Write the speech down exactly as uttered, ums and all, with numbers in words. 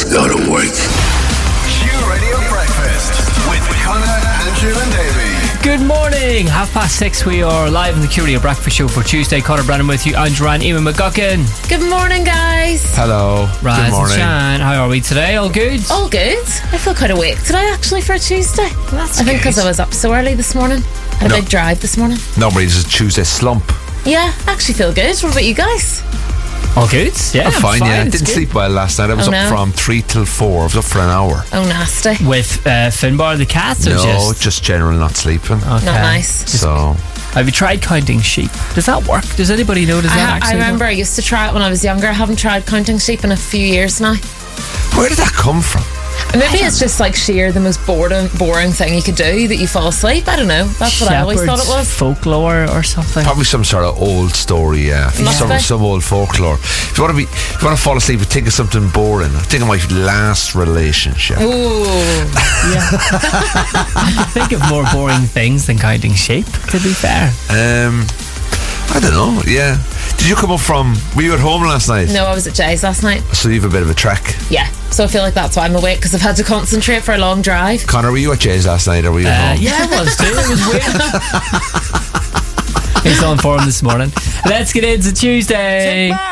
not awake. Q Radio Breakfast with Connor, Andrew and Davey. Good morning. Half past six. We are live in the Q Radio Breakfast Show for Tuesday. Connor Brennan with you. Andrew Ryan, Eamon McGuckin. Good morning, guys. Hello. Raz Good and morning. Shan. How are we today? All good? All good. I feel quite awake today, actually, for a Tuesday. That's I think because good. I was up so early this morning. Had a No. big drive this morning. Nobody's a Tuesday slump. Yeah, I actually feel good. What about you guys? All good? Yeah, I'm fine, yeah. I It's didn't good. sleep well last night. I was Oh, up no. from three till four. I was up for an hour. Oh, nasty. With uh, Finbar the cat? Or No, just, just general not sleeping. okay. Not nice. So, Have you tried counting sheep? Does that work? Does anybody know? Does I, that ha- I actually remember work? I used to try it when I was younger. I haven't tried counting sheep in a few years now. where did that come from? And maybe it's just like sheer the most boring, boring thing you could do that you fall asleep. I don't know. That's what I always thought it Shepherd's was. folklore or something. Probably some sort of old story, yeah. Must Some, be. some old folklore. If you want to be, if you want to fall asleep and think of something boring, I think of my last relationship. Ooh. I think of more boring things than counting sheep, to be fair. Um, I don't know, yeah. Did you come up from, were you at home last night? No, I was at Jay's last night. So you have a bit of a trek. Yeah. So I feel like that's why I'm awake, because I've had to concentrate for a long drive. Connor, were you at Jay's last night or were you Uh, at home? yeah, it was too. It was weird. He's on for him this morning. Let's get into Tuesday.